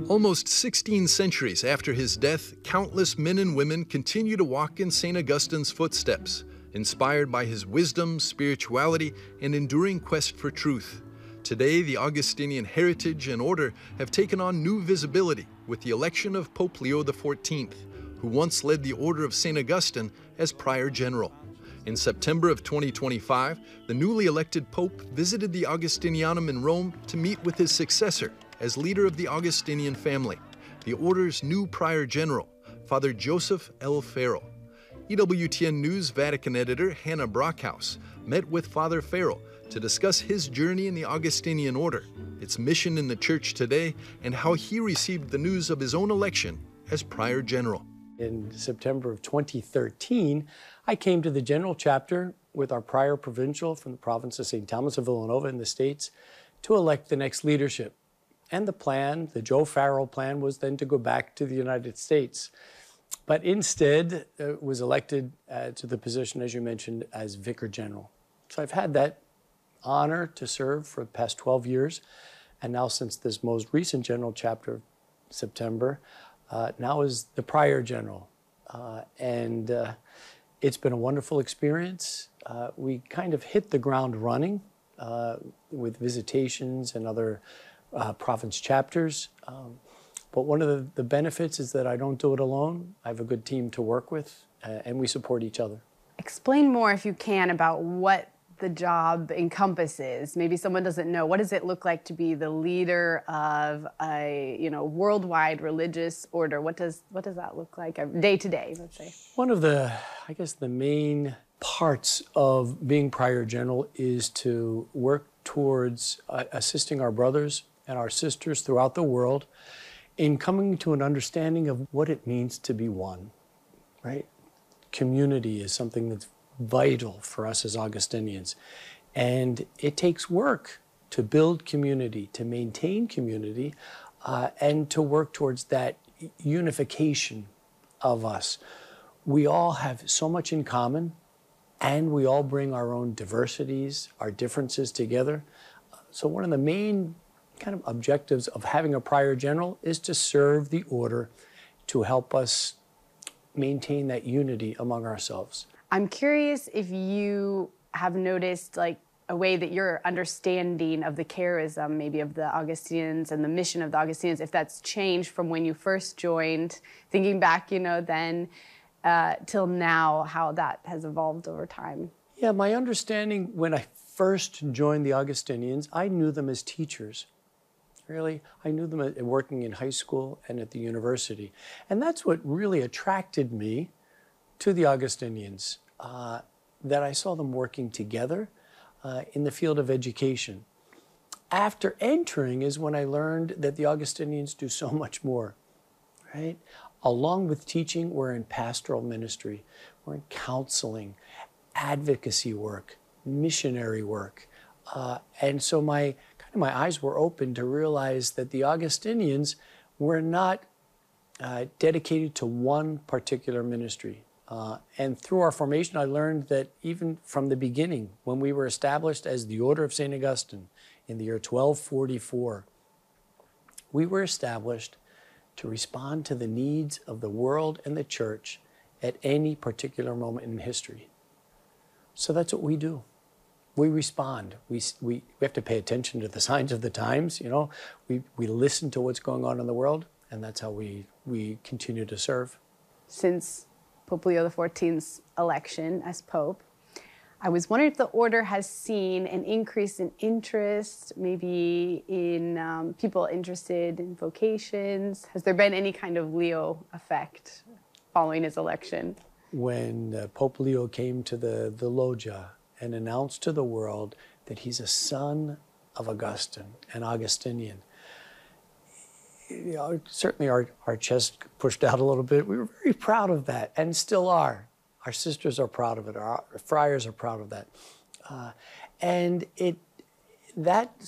Almost 16 centuries after his death, countless men and women continue to walk in St. Augustine's footsteps, inspired by his wisdom, spirituality, and enduring quest for truth. Today, the Augustinian heritage and order have taken on new visibility with the election of Pope Leo XIV, who once led the Order of St. Augustine as Prior General. In September of 2025, the newly elected Pope visited the Augustinianum in Rome to meet with his successor as leader of the Augustinian family, the Order's new Prior General, Father Joseph L. Farrell. EWTN News Vatican editor Hannah Brockhaus met with Father Farrell to discuss his journey in the Augustinian Order, its mission in the Church today, and how he received the news of his own election as Prior General. In September of 2013, I came to the General Chapter with our Prior Provincial from the province of St. Thomas of Villanova in the States to elect the next leadership. And the plan, the Joe Farrell plan, was then to go back to the United States. But instead, was elected to the position, as you mentioned, as Vicar General. So I've had that honor to serve for the past 12 years. And now since this most recent General Chapter of September, now is the Prior General. It's been a wonderful experience. We kind of hit the ground running with visitations and other province chapters. But one of the benefits is that I don't do it alone. I have a good team to work with, and we support each other. Explain more, if you can, about what the job encompasses. Maybe someone doesn't know. What does it look like to be the leader of a worldwide religious order? What does that look like day to day, let's say? One of the main parts of being Prior General is to work towards assisting our brothers and our sisters throughout the world in coming to an understanding of what it means to be one, right? Community is something that's vital for us as Augustinians. And it takes work to build community, to maintain community, and to work towards that unification of us. We all have so much in common, and we all bring our own diversities, our differences together. So one of the main kind of objectives of having a Prior General is to serve the order, to help us maintain that unity among ourselves. I'm curious if you have noticed like a way that your understanding of the charism, maybe of the Augustinians and the mission of the Augustinians, if that's changed from when you first joined, thinking back, then till now, how that has evolved over time. Yeah, my understanding when I first joined the Augustinians, I knew them as teachers. Really, I knew them working in high school and at the university. And that's what really attracted me to the Augustinians, that I saw them working together in the field of education. After entering is when I learned that the Augustinians do so much more, right? Along with teaching, we're in pastoral ministry, we're in counseling, advocacy work, missionary work. And so my eyes were open to realize that the Augustinians were not dedicated to one particular ministry. And through our formation, I learned that even from the beginning, when we were established as the Order of St. Augustine in the year 1244, we were established to respond to the needs of the world and the Church at any particular moment in history. So that's what we do. We respond. We have to pay attention to the signs of the times, We listen to what's going on in the world, and that's how we continue to serve. Since Pope Leo XIV's election as Pope, I was wondering if the order has seen an increase in interest, maybe in people interested in vocations. Has there been any kind of Leo effect following his election? When Pope Leo came to the Loggia and announced to the world that he's a son of Augustine, an Augustinian, certainly our chest pushed out a little bit. We were very proud of that, and still are. Our sisters are proud of it. Our friars are proud of that. And that